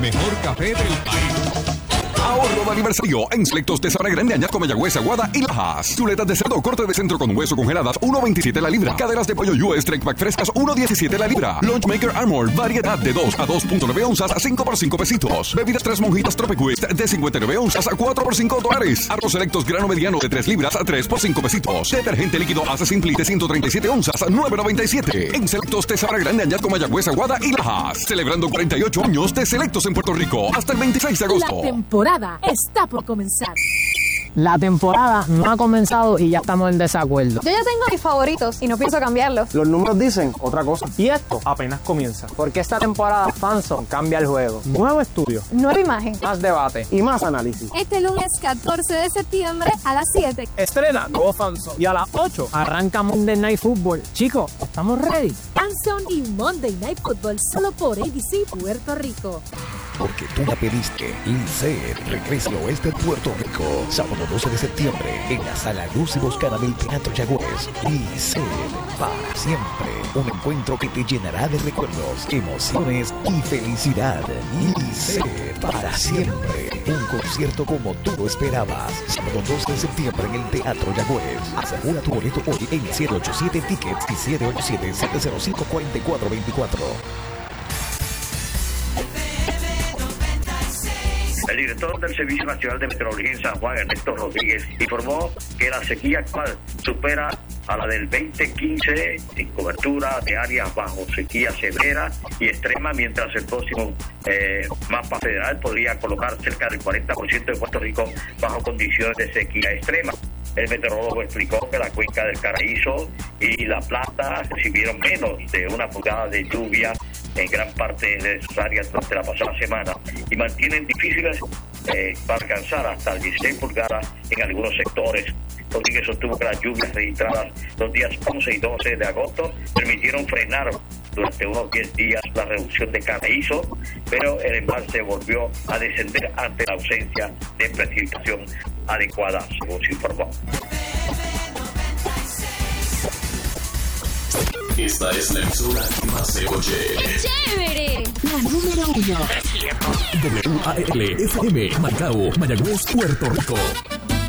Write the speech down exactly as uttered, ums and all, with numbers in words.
mejor café del país. Ahorro de aniversario en selectos de Sabana Grande, Añasco, Mayagüez, Aguada y Lajas. Chuletas de cerdo corte de centro con hueso congeladas, uno veintisiete la libra. Caderas de pollo U S Trek Pack frescas, uno diecisiete la libra. Lunchmaker Armor, variedad de dos a dos punto nueve onzas a cinco por cinco pesitos. Bebidas tres monjitas Tropiquist de cincuenta y nueve onzas a cuatro por cinco dólares. Arroz selectos grano mediano de tres libras a tres por cinco pesitos. Detergente líquido Ace Simply de ciento treinta y siete onzas a nueve noventa y siete. En selectos de Sabana Grande, Añasco, Mayagüez, Aguada y Lajas. Celebrando cuarenta y ocho años de selectos en Puerto Rico hasta el veintiséis de agosto. La temporada está por comenzar. La temporada no ha comenzado y ya estamos en desacuerdo. Yo ya tengo mis favoritos y no pienso cambiarlos. Los números dicen otra cosa. Y esto apenas comienza. Porque esta temporada Fanson cambia el juego. Nuevo estudio, nueva imagen, más debate y más análisis. Este lunes catorce de septiembre a las siete. Estrena nuevo Fanson. Y a las ocho arranca Monday Night Football. Chicos, ¿estamos ready? Fanson y Monday Night Football solo por A B C Puerto Rico. Porque tú la pediste. Licet regresa al oeste de Puerto Rico. Sábado doce de septiembre en la Sala Luz y Boscana del Teatro Yagüez. Licet para siempre. Un encuentro que te llenará de recuerdos, emociones y felicidad. Licet para siempre. Un concierto como tú lo esperabas. Sábado doce de septiembre en el Teatro Yagüez. Asegura tu boleto hoy en siete ocho siete Tickets y siete ocho siete, siete cero cinco, cuatro cuatro dos cuatro. El director del Servicio Nacional de Meteorología en San Juan, Ernesto Rodríguez, informó que la sequía actual supera a la del veinte quince en cobertura de áreas bajo sequía severa y extrema, mientras el próximo eh, mapa federal podría colocar cerca del cuarenta por ciento de Puerto Rico bajo condiciones de sequía extrema. El meteorólogo explicó que la cuenca del Caraízo y La Plata recibieron menos de una pulgada de lluvia en gran parte de sus áreas durante la pasada semana y mantienen difíciles eh, para alcanzar hasta dieciséis pulgadas en algunos sectores. Rodríguez sostuvo que las lluvias registradas los días once y doce de agosto permitieron frenar durante unos diez días la reducción de Caraízo, pero el embalse volvió a descender ante la ausencia de precipitación adecuada, según se informó. Esta es la emisora que más se oye. ¡Chévere! La número uno. W A L F M, Macao, Mayagüez, Puerto Rico.